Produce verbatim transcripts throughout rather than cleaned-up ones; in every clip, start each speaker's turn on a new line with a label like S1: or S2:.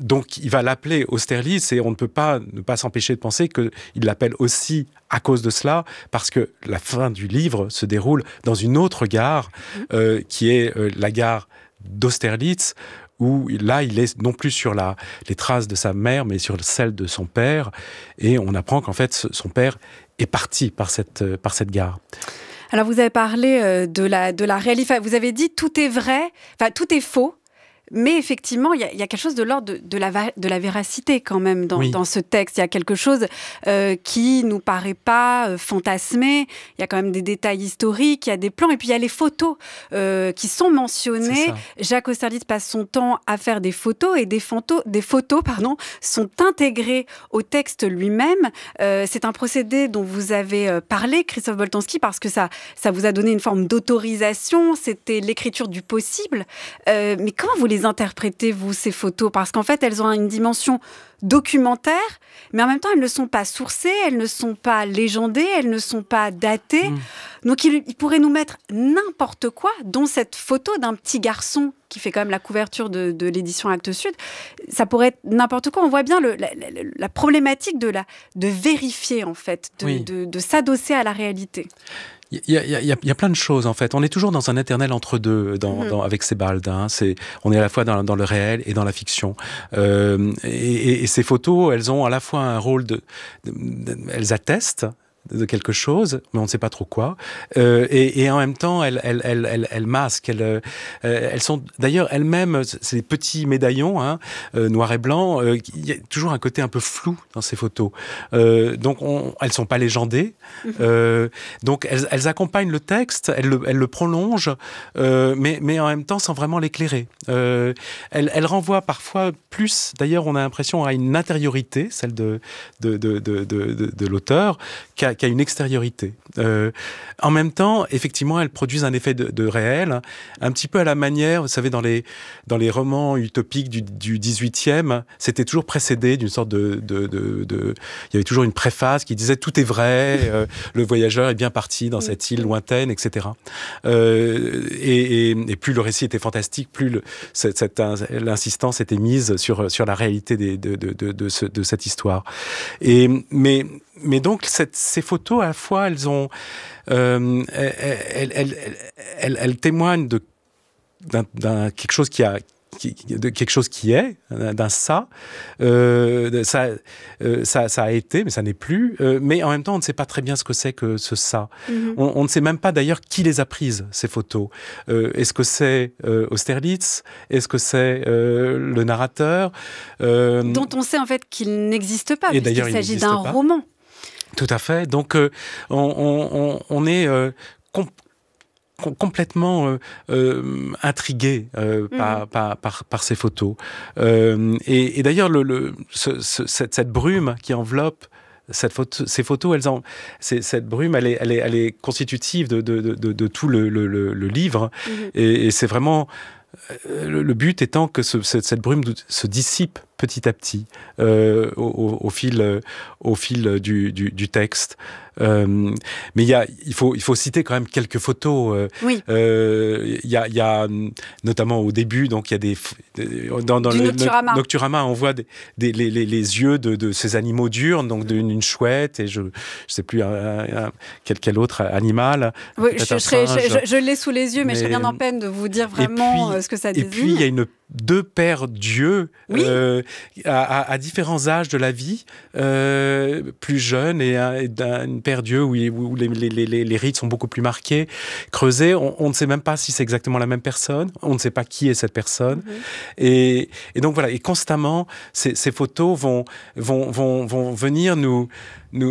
S1: donc, il va l'appeler Austerlitz et on ne peut pas ne pas s'empêcher de penser qu'il l'appelle aussi à cause de cela, parce que la fin du livre se déroule dans une autre gare, euh, qui est euh, la gare d'Austerlitz, où là, il est non plus sur la, les traces de sa mère, mais sur celles de son père. Et on apprend qu'en fait, son père est parti par cette, par cette gare.
S2: Alors, vous avez parlé de la, de la réalité. Vous avez dit tout est vrai, enfin, tout est faux. Mais effectivement, il y, y a quelque chose de l'ordre de, de, la, de la véracité quand même dans, oui. dans ce texte. Il y a quelque chose euh, qui nous paraît pas euh, fantasmé. Il y a quand même des détails historiques, il y a des plans. Et puis, il y a les photos euh, qui sont mentionnées. Jacques Austerlitz passe son temps à faire des photos et des, photos, des photos pardon, sont intégrées au texte lui-même. Euh, c'est un procédé dont vous avez parlé, Christophe Boltanski, parce que ça, ça vous a donné une forme d'autorisation. C'était l'écriture du possible. Euh, mais comment vous les interprétez, vous, ces photos ? Parce qu'en fait, elles ont une dimension documentaire, mais en même temps, elles ne sont pas sourcées, elles ne sont pas légendées, elles ne sont pas datées. Mmh. Donc, il, il pourrait nous mettre n'importe quoi, dont cette photo d'un petit garçon qui fait quand même la couverture de, de l'édition Actes Sud. Ça pourrait être n'importe quoi. On voit bien le, la, la, la problématique de, la, de vérifier, en fait, de, oui. de, de s'adosser à la réalité.
S1: Il y, a, il, y a, il y a plein de choses, en fait. On est toujours dans un éternel entre-deux dans, mmh. dans, avec Sebald. Hein. C'est, on est à la fois dans, dans le réel et dans la fiction. Euh, et, et, et ces photos, elles ont à la fois un rôle de... de, de elles attestent de quelque chose, mais on ne sait pas trop quoi. Euh, et, et en même temps, elles, elles, elles, elles, elles masquent. Elles, euh, elles sont d'ailleurs elles-mêmes, c'est des petits médaillons, hein, euh, noirs et blancs. Euh, il y a toujours un côté un peu flou dans ces photos. Euh, donc, on, elles sont pas légendées. Mmh. Euh, donc, elles, elles accompagnent le texte, elles le, elles le prolongent, euh, mais, mais en même temps sans vraiment l'éclairer. Euh, elles, elles renvoient parfois plus. D'ailleurs, on a l'impression à une intériorité, celle de de de de de, de, de l'auteur, qu'à qui a une extériorité. Euh, en même temps, effectivement, elles produisent un effet de, de réel, un petit peu à la manière, vous savez, dans les, dans les romans utopiques du, du dix-huitième, c'était toujours précédé d'une sorte de, de, de, de... Il y avait toujours une préface qui disait « tout est vrai, euh, le voyageur est bien parti dans cette île lointaine, et cetera » euh, et, et, et plus le récit était fantastique, plus le, cette, cette, l'insistance était mise sur, sur la réalité des, de, de, de, de, ce, de cette histoire. Et, mais... Mais donc, cette, ces photos, à la fois, elles ont, euh, elles, elles, elles, elles, elles témoignent de d'un, d'un quelque chose qui a, qui, de quelque chose qui est, d'un ça. Euh, ça, euh, ça, ça a été, mais ça n'est plus. Euh, mais en même temps, on ne sait pas très bien ce que c'est que ce ça. Mm-hmm. On, on ne sait même pas d'ailleurs qui les a prises, ces photos. Euh, est-ce que c'est euh, Austerlitz ? Est-ce que c'est euh, le narrateur ?
S2: euh, Dont on sait en fait qu'il n'existe pas, puisqu'il s'agit d'un pas. roman.
S1: Tout à fait. Donc, euh, on, on, on est euh, com- com- complètement euh, euh, intrigué euh, mmh. par, par, par, par ces photos. Euh, et, et d'ailleurs, le, le, ce, ce, cette, cette brume qui enveloppe cette photo, ces photos, elles en, c'est, cette brume, elle est, elle est, elle est constitutive de, de, de, de tout le, le, le, le livre. Mmh. Et, et c'est vraiment... Le, le but étant que ce, cette, cette brume se dissipe petit à petit euh, au, au, fil, euh, au fil du, du, du texte. Euh, mais il y a, il faut, il faut citer quand même quelques photos. Euh,
S2: oui.
S1: Euh, il y a, il y a notamment au début, donc il y a des dans, dans
S2: du
S1: le
S2: Nocturama.
S1: No, Nocturama, on voit des, des, les, les, les yeux de, de ces animaux diurnes, donc d'une une chouette et je, je sais plus un, un, quel, quel autre animal.
S2: Oui, je, je, serais, je, je, je l'ai sous les yeux, mais, mais je serais bien en peine de vous dire vraiment puis, ce que ça désigne.
S1: Et puis il y a une deux paires d'yeux
S2: oui.
S1: euh, à, à, à différents âges de la vie, euh, plus jeunes et, et une paire d'yeux où, où les, les, les, les rides sont beaucoup plus marquées, creusées. On, on ne sait même pas si c'est exactement la même personne. On ne sait pas qui est cette personne. Mm-hmm. Et, et donc voilà. Et constamment, ces, ces photos vont, vont, vont, vont venir nous, nous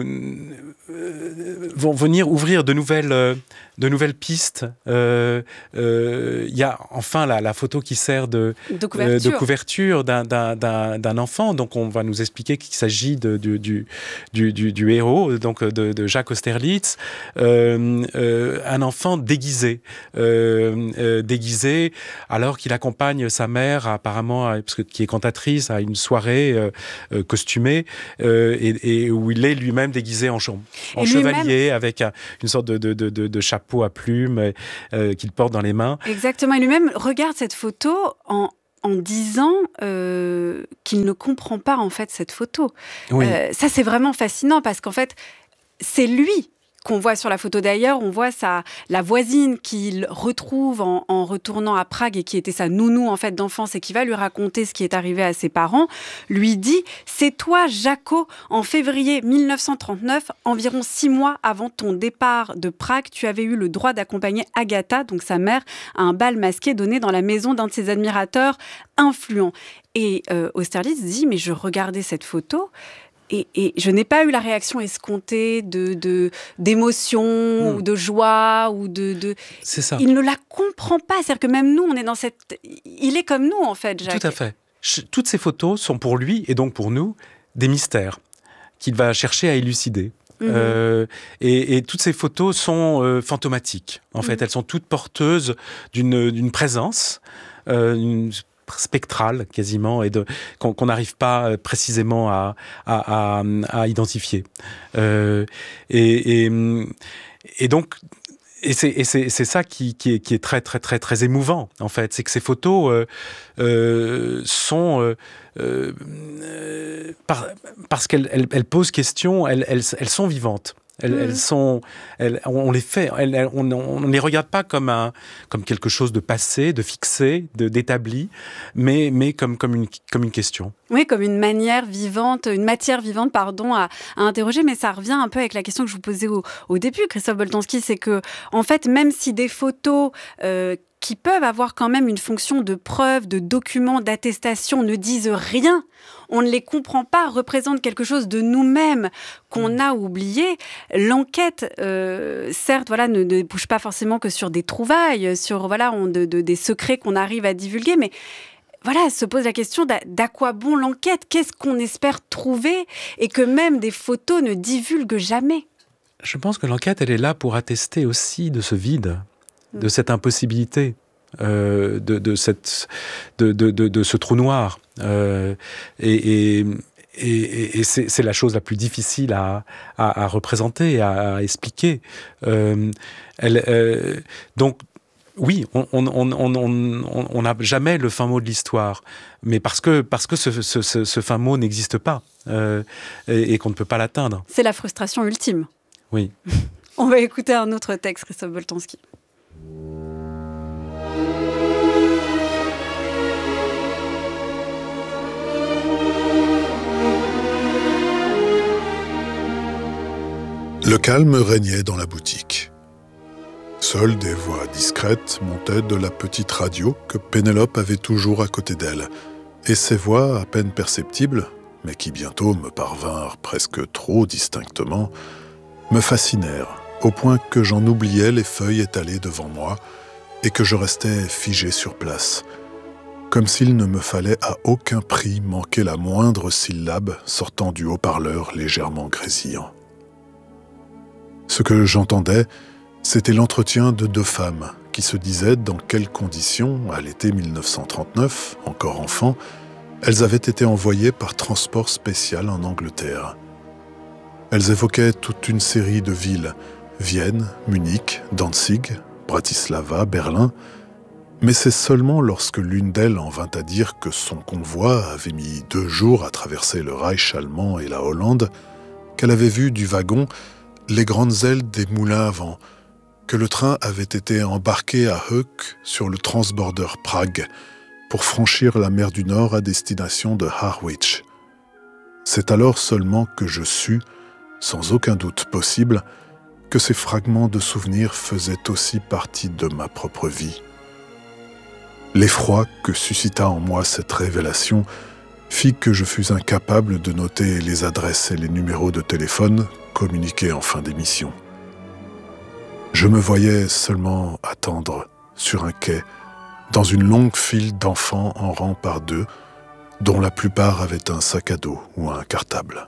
S1: euh, vont venir ouvrir de nouvelles, euh, de nouvelles pistes. Il euh, euh, y a enfin la, la photo qui sert de
S2: De couverture,
S1: euh, de couverture d'un, d'un, d'un, d'un enfant. Donc, on va nous expliquer qu'il s'agit de, du, du, du, du, du héros, donc de, de Jacques Austerlitz, euh, euh, un enfant déguisé, euh, euh, déguisé, alors qu'il accompagne sa mère, apparemment, parce que, qui est cantatrice, à une soirée euh, euh, costumée, euh, et, et où il est lui-même déguisé en, en chevalier, avec un, une sorte de, de, de, de, de chapeau à plumes euh, qu'il porte dans les mains.
S2: Exactement. Et lui-même regarde cette photo en en disant euh, qu'il ne comprend pas en fait cette photo.
S1: Oui.
S2: Euh, ça, c'est vraiment fascinant parce qu'en fait, c'est lui qu'on voit sur la photo. D'ailleurs, on voit sa, la voisine qu'il retrouve en, en retournant à Prague et qui était sa nounou en fait d'enfance et qui va lui raconter ce qui est arrivé à ses parents, lui dit « C'est toi, Jaco, en février mille neuf cent trente-neuf, environ six mois avant ton départ de Prague, tu avais eu le droit d'accompagner Agatha, donc sa mère, à un bal masqué donné dans la maison d'un de ses admirateurs influents. » Et euh, Austerlitz dit « Mais je regardais cette photo ». Et, et je n'ai pas eu la réaction escomptée de, de, d'émotion mmh. ou de joie ou de, de...
S1: C'est ça.
S2: Il ne la comprend pas. C'est-à-dire que même nous, on est dans cette... Il est comme nous, en fait, Jacques.
S1: Tout à fait. Toutes ces photos sont pour lui, et donc pour nous, des mystères qu'il va chercher à élucider. Mmh. Euh, et, et toutes ces photos sont euh, fantomatiques. En mmh. fait, elles sont toutes porteuses d'une, d'une présence, euh, une spectrale quasiment, et de, qu'on n'arrive pas précisément à, à, à, à identifier. Euh, et, et, et donc, et c'est, et c'est, c'est ça qui, qui, est, qui est très, très, très, très émouvant, en fait. C'est que ces photos euh, euh, sont... Euh, euh, par, parce qu'elles elles, elles posent question, elles, elles, elles sont vivantes. Elles, mmh. elles sont, elles, on les fait, elles, on ne les regarde pas comme un, comme quelque chose de passé, de fixé, de d'établi, mais, mais comme, comme une, comme une question.
S2: Oui, comme une manière vivante, une matière vivante, pardon, à, à interroger. Mais ça revient un peu avec la question que je vous posais au, au début, Christophe Boltanski, c'est que, en fait, même si des photos euh, qui peuvent avoir quand même une fonction de preuve, de document, d'attestation, ne disent rien, on ne les comprend pas, représentent quelque chose de nous-mêmes qu'on a oublié. L'enquête, euh, certes, voilà, ne, ne bouge pas forcément que sur des trouvailles, sur voilà, on, de, de, des secrets qu'on arrive à divulguer, mais voilà, se pose la question d'à, d'à quoi bon l'enquête ? Qu'est-ce qu'on espère trouver ? Et que même des photos ne divulguent jamais.
S1: Je pense que l'enquête, elle est là pour attester aussi de ce vide, mmh. de cette impossibilité. Euh, de, de, cette, de, de, de, de ce trou noir. Euh, et, et, et, et c'est, c'est la chose la plus difficile à, à, à représenter, à, à expliquer. Euh, elle, euh, donc, oui, on n'a on, on, on, on jamais le fin mot de l'histoire, mais parce que, parce que ce, ce, ce, ce fin mot n'existe pas euh, et, et qu'on ne peut pas l'atteindre.
S2: C'est la frustration ultime.
S1: Oui.
S2: On va écouter un autre texte, Christophe Boltanski.
S3: Le calme régnait dans la boutique. Seules des voix discrètes montaient de la petite radio que Pénélope avait toujours à côté d'elle, et ces voix à peine perceptibles, mais qui bientôt me parvinrent presque trop distinctement, me fascinèrent, au point que j'en oubliais les feuilles étalées devant moi, et que je restais figé sur place, comme s'il ne me fallait à aucun prix manquer la moindre syllabe sortant du haut-parleur légèrement grésillant. Ce que j'entendais, c'était l'entretien de deux femmes qui se disaient dans quelles conditions, à l'été mille neuf cent trente-neuf, encore enfants, elles avaient été envoyées par transport spécial en Angleterre. Elles évoquaient toute une série de villes, Vienne, Munich, Danzig, Bratislava, Berlin, mais c'est seulement lorsque l'une d'elles en vint à dire que son convoi avait mis deux jours à traverser le Reich allemand et la Hollande, qu'elle avait vu du wagon les grandes ailes des moulins à vent, que le train avait été embarqué à Höök sur le Transborder Prague pour franchir la mer du Nord à destination de Harwich. C'est alors seulement que je sus, sans aucun doute possible, que ces fragments de souvenirs faisaient aussi partie de ma propre vie. L'effroi que suscita en moi cette révélation fit que je fus incapable de noter les adresses et les numéros de téléphone communiqués en fin d'émission. Je me voyais seulement attendre sur un quai, dans une longue file d'enfants en rang par deux, dont la plupart avaient un sac à dos ou un cartable.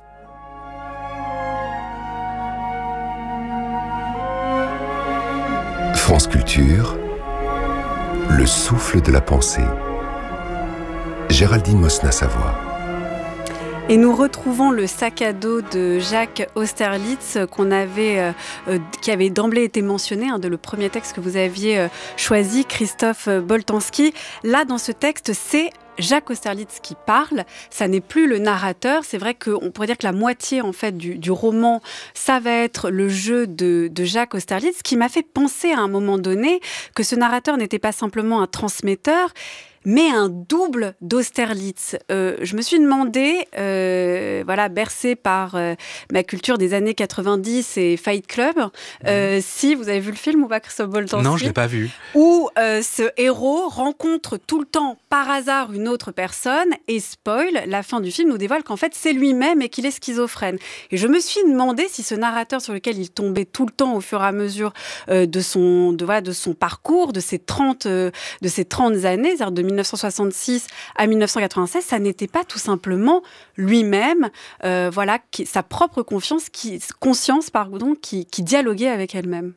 S4: France Culture, le souffle de la pensée. Géraldine Mosna-Savoie.
S2: Et nous retrouvons le sac à dos de Jacques Austerlitz qu'on avait, euh, euh, qui avait d'emblée été mentionné, hein, de le premier texte que vous aviez euh, choisi, Christophe Boltanski. Là, dans ce texte, c'est Jacques Austerlitz qui parle, ça n'est plus le narrateur. C'est vrai qu'on pourrait dire que la moitié en fait du, du roman, ça va être le jeu de, de Jacques Austerlitz, qui m'a fait penser à un moment donné que ce narrateur n'était pas simplement un transmetteur, mais un double d'Austerlitz. Euh, je me suis demandé, euh, voilà, bercée par euh, ma culture des années quatre-vingt-dix et Fight Club, euh, mmh. si vous avez vu le film ou pas, Christophe Boltanski?
S1: Non, je l'ai pas vu.
S2: Où euh, ce héros rencontre tout le temps, par hasard, une autre personne et spoil, la fin du film nous dévoile qu'en fait c'est lui-même et qu'il est schizophrène. Et je me suis demandé si ce narrateur sur lequel il tombait tout le temps au fur et à mesure euh, de son, de, voilà, de son parcours, de ses trente, euh, de ses trente années, c'est-à-dire de mille neuf cent soixante-six à mille neuf cent quatre-vingt-seize, ça n'était pas tout simplement lui-même, euh, voilà, qui, sa propre confiance, qui, conscience, pardon, qui, qui dialoguait avec elle-même.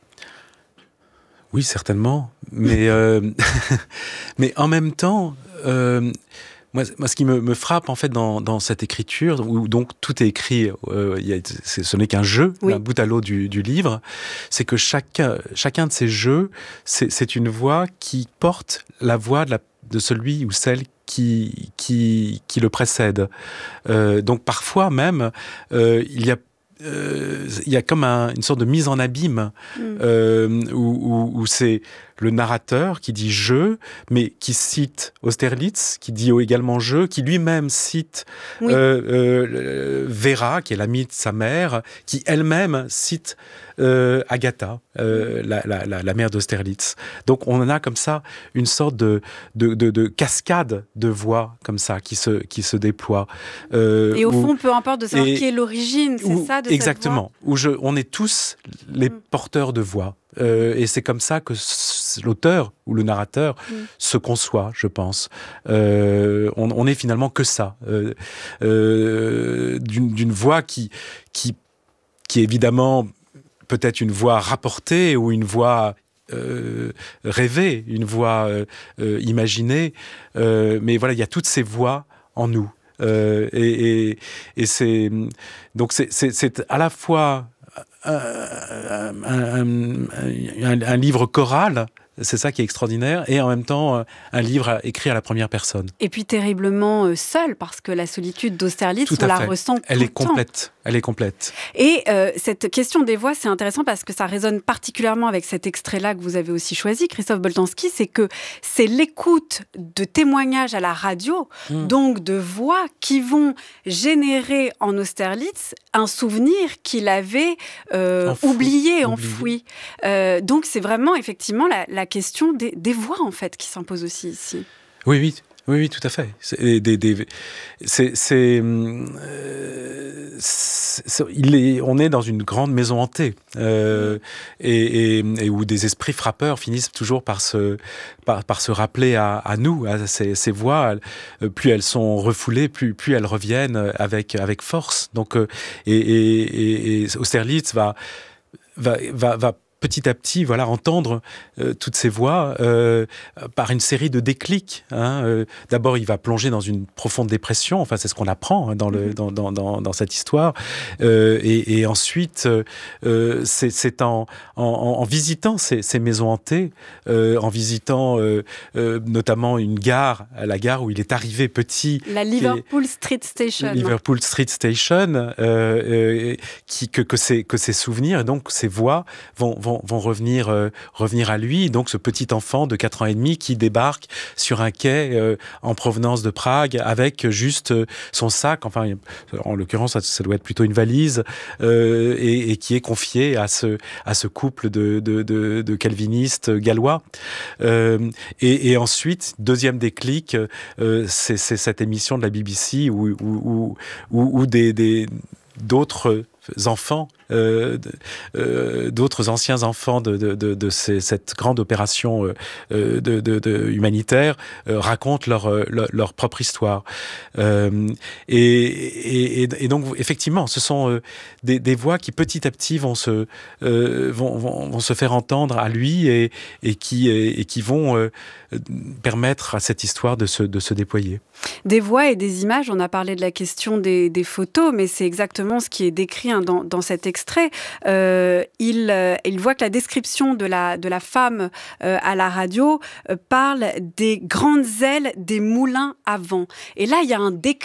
S1: Oui, certainement, mais euh, mais en même temps, euh, moi, moi, ce qui me, me frappe en fait dans, dans cette écriture, où donc tout est écrit, euh, y a, c'est, ce n'est qu'un jeu, oui. un bout à l'eau du, du livre, c'est que chacun, chacun de ces jeux, c'est, c'est une voix qui porte la voix de la de celui ou celle qui, qui, qui le précède. Euh, donc parfois même, euh, il y a Euh, il y a comme un, une sorte de mise en abîme mm. euh, où, où, où c'est le narrateur qui dit « je », mais qui cite Austerlitz, qui dit également « je », qui lui-même cite oui. euh, euh, Vera, qui est l'amie de sa mère, qui elle-même cite euh, Agatha, euh, la, la, la, la mère d'Austerlitz. Donc on en a comme ça une sorte de, de, de, de cascade de voix comme ça qui se, qui se déploie.
S2: Euh, et au où, fond, peu importe de savoir et, qui est l'origine, c'est où, ça de
S1: exactement,
S2: cette voix.
S1: Où je, on est tous les mm. porteurs de voix. Euh, et c'est comme ça que l'auteur ou le narrateur mm. se conçoit, je pense. Euh, on, on est finalement que ça, euh, euh, d'une, d'une voix qui, qui, qui évidemment peut-être une voix rapportée ou une voix euh, rêvée, une voix euh, euh, imaginée. Euh, mais voilà, il y a toutes ces voix en nous. Euh, et, et, et c'est donc c'est, c'est, c'est à la fois un, un, un, un livre choral, c'est ça qui est extraordinaire, et en même temps un livre écrit à la première personne.
S2: Et puis terriblement seul, parce que la solitude d'Austerlitz, on la ressent tout
S1: Elle
S2: le
S1: est complète. Elle est complète.
S2: Et euh, cette question des voix, c'est intéressant parce que ça résonne particulièrement avec cet extrait-là que vous avez aussi choisi, Christophe Boltanski, c'est que c'est l'écoute de témoignages à la radio, mmh. donc de voix qui vont générer en Austerlitz un souvenir qu'il avait euh, Enfou, oublié, enfoui. Euh, donc c'est vraiment effectivement la, la question des, des voix en fait qui s'impose aussi ici.
S1: Oui, oui. Oui, oui, tout à fait. C'est, des, des, c'est, c'est, euh, c'est, il est, on est dans une grande maison hantée euh, et, et, et où des esprits frappeurs finissent toujours par se, par, par se rappeler à, à nous, à ces, ces voix. Plus elles sont refoulées, plus, plus elles reviennent avec, avec force. Donc, et, et, et Austerlitz va, va, va, va petit à petit, voilà, entendre euh, toutes ces voix euh, par une série de déclics. Hein. Euh, d'abord, il va plonger dans une profonde dépression. Enfin, c'est ce qu'on apprend hein, dans, le, dans, dans, dans, dans cette histoire. Euh, et, et ensuite, euh, c'est, c'est en, en, en visitant ces, ces maisons hantées, euh, en visitant euh, euh, notamment une gare, la gare où il est arrivé petit.
S2: La Liverpool est, Street Station.
S1: Liverpool Street Station, euh, euh, qui, que, que, ces, que ces souvenirs, et donc ces voix vont, vont Vont, vont revenir, euh, revenir à lui, donc ce petit enfant de quatre ans et demi qui débarque sur un quai euh, en provenance de Prague avec juste euh, son sac, enfin en l'occurrence ça, ça doit être plutôt une valise, euh, et, et qui est confié à ce, à ce couple de, de, de, de calvinistes gallois. Euh, et, et ensuite, deuxième déclic, euh, c'est, c'est cette émission de la B B C où, où, où, où, où des, des, d'autres enfants, euh, euh, d'autres anciens enfants de, de, de, de ces, cette grande opération euh, de, de, de humanitaire euh, racontent leur, leur, leur propre histoire. Euh, et, et, et donc, effectivement, ce sont euh, des, des voix qui petit à petit vont se, euh, vont, vont, vont se faire entendre à lui et, et, qui, et, et qui vont euh, permettre à cette histoire de se, de se déployer.
S2: Des voix et des images, on a parlé de la question des, des photos, mais c'est exactement ce qui est décrit hein, dans, dans cet extrait. Euh, il, euh, il voit que la description de la, de la femme euh, à la radio euh, parle des grandes ailes des moulins à vent. Et là, il y a un déclic